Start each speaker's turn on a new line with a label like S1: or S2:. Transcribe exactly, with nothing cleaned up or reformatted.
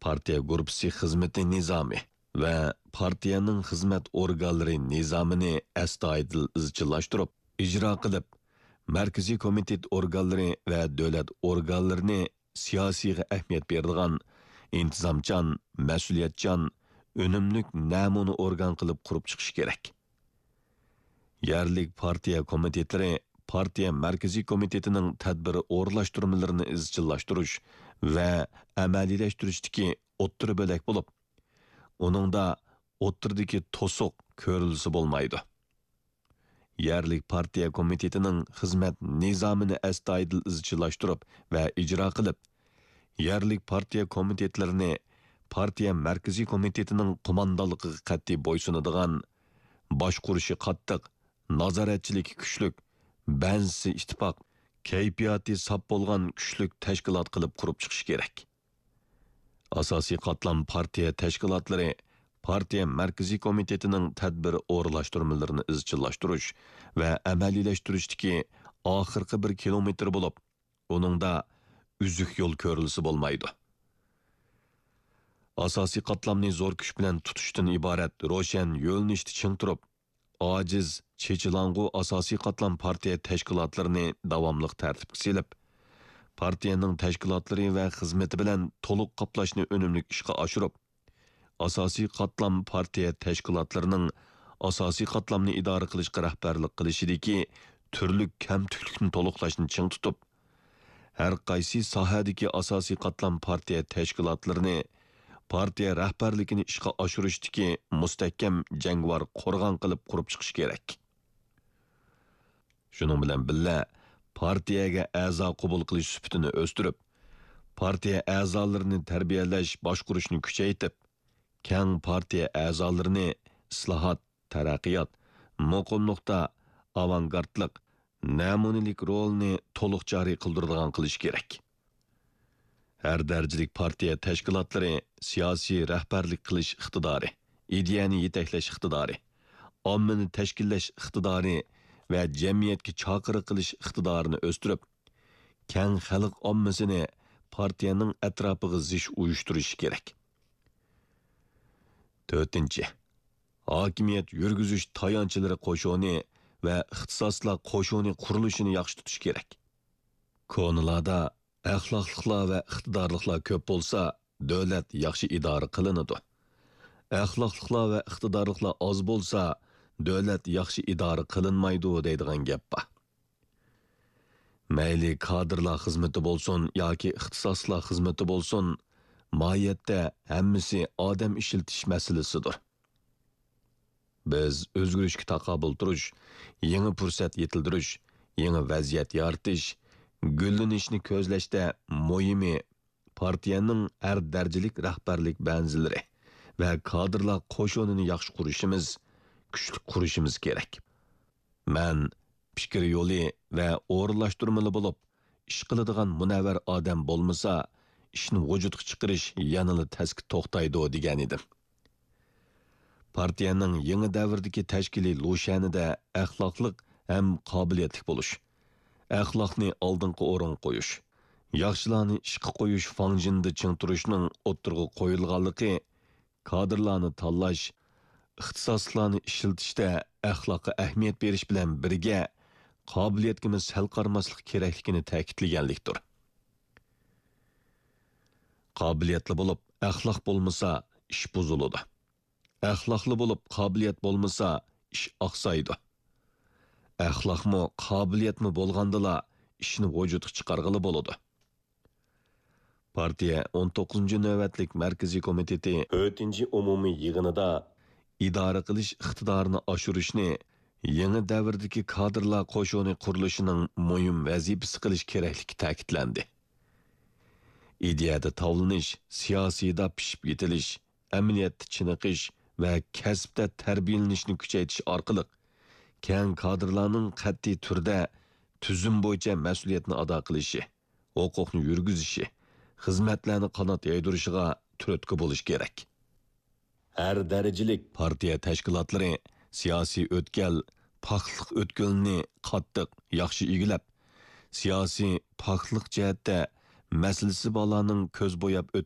S1: partiya gruppasi xizmati nizomi va partiyaning xizmat organlari nizomini astoydil izchillashtirib, ijro qilib, markaziy komitet organlari va davlat organlarini siyosiyga ahamiyat beradigan intizomchan, mas'uliyatchan, önümlük namuna organ qilib qurib chiqish kerak. Yerlik partiya komitetleri partiya markaziy komitetining tadbiri o'rlashtirmalarini izchillashtirish va amaliylashtirish o'ttiri bo'lak bo'lib, uningda o'ttirdagi to'siq ko'rilsa bo'lmaydi. Yerlik partiya komitetining xizmat nizomini astoydil izchillashtirib va ijro qilib, yerlik partiya komitetlarini partiya markaziy komitetining qo'mondonligiga qat'iy bo'ysunadigan, boshqurishi qattiq, nazoratchiligi kuchlik, bansi ittifoq, kayfiyati sap bo'lgan kuchlik tashkilot qilib qurib chiqish kerak. Asosiy qatlam partiya tashkilotlari partiya markaziy komitetining tadbiri o'rlashtirmalarini izchillashtirish va amaliylashtirish oxirgi bir kilometr bo'lib, uningda uzuk yo'l ko'rilsa bo'lmaydi. Asosiy qatlamni zo'r kuch bilan tutishdan iborat ro'shan yo'lnishni ching turib, ojiz, chechilang'u asosiy qatlam partiya tashkilotlarini davomli tartibga selib, partiyaning tashkilotlari va xizmati bilan to'liq qoplashni unumli ishga oshirib, asosiy qatlam partiya tashkilotlarining asosiy qatlamni idora qilishga rahbarlik qilishidagi turli kamtuklikni to'liqlashni ching tutib, har qaysi sohadagi asosiy qatlam partiya tashkilotlarini partiya rahbarligini ishga oshirishdagi mustahkam jangvar qo'rg'on qilib qurib chiqish kerak. Shuning bilan birga partiyaga a'zo qabul qilish sifatini o'stirib, partiya a'zolarini tarbiyalash, boshqarishni kuchaytirib, keng partiya a'zolarini islohot, taraqqiyot, muqimlikda avangardlik, namunalik rolni to'liq joriy qildiradigan qilish kerak. Her darajalik partiya tashkilotlari siyosiy rahbarlik qilish iqtidori, ideyani yetaklash iqtidori, ommani tashkillash iqtidori va jamiyatga chaqiriq qilish iqtidorini o'stirib, keng xalq ommasini partiyaning atrofiga zish uyushtirish kerak. to'rtinchi. Hokimiyat yurgizish tayanchilari qo'shoni va ixtisoslar qo'shoni qurilishini yaxshi tutish kerak. Konularda axloqliqlar va iqtidorliklar ko'p bo'lsa, davlat yaxshi idora qilinadi. Axloqliqlar va iqtidorliklar oz bo'lsa, davlat yaxshi idora qilinmaydi deydigan gap bor. Mayli kadrlar xizmati bo'lsin yoki ixtisoslar xizmati bo'lsin, mohiyatda hammasi odam ishiltish masalasidir. Biz o'zgarishga taqobil turish, yangi fursat yetildirish, yangi vaziyat yaratish, gullanishni ko'zlashda muhimi partiyaning har darajalik rahbarlik banzilari va kadrlar qo'shonini yaxshi qurishimiz, kuchli qurishimiz kerak. Men fikr yo'li va o'rinlashtirmali bo'lib, ish qiladigan munavvar odam bo'lmasa, ishni vujudga chiqarish yanada tasqi to'xtaydi degan edim. Partiyaning yangi davrdagi tashkiliy lo'shanida axloqliq ham qobiliyatli bo'lish, axloqni oldingi o'rin qo'yish, yaxshilarni ishga qo'yish fanjinda ching turishning o'ttirg'i qo'yilganligi, kadrlarni tanlash, ixtisoslarni ishiltishda axloqqa ahamiyat berish bilan birga qobiliyatga sal qarmaslik kerakligini ta'kidlaganlikdir. Qobiliyatli bo'lib, axloq bo'lmasa, ish buziladi. Axloqli bo'lib, qobiliyat bo'lmasa, ish oqsaydi. Axloqmi, qobiliyatmi bo'lgandila ishni vujudga chiqarg'ili bo'ladi. Partiya o'n to'qqizinchi navbatlik markaziy komiteti to'rtinchi umumiy yig'inida idora qilish iqtidorini oshirishni, yangi davrdagi kadrlar qo'shoni qurilishining muhim vazifasi qilish kerakligi ta'kidlandi. Ideyada tavlanish, siyosiyda pishib yetilish, amaliyotda chiniqish va kasbda tarbiyalanishni kuchaytirish orqali keng kadrlarning qat'iy turda tuzum bo'yicha mas'uliyatni ado qilishi, huquqni yurgizishi, xizmatlarni qanot yaydirishiga turtki bo'lish kerak. Har darajalik partiya tashkilotlari siyosiy o'tkal, paxtliq o'tkilni qattiq, yaxshi egilab, siyosiy paxtliq jihatda masalasi bolaning ko'z bo'yab